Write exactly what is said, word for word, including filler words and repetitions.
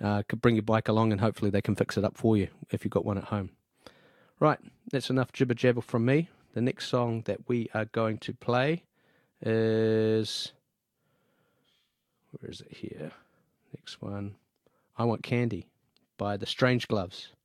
uh, could bring your bike along and hopefully they can fix it up for you if you've got one at home. Right, that's enough jibber jabber from me. The next song that we are going to play is, where is it here? Next one, I Want Candy by the Strange Gloves.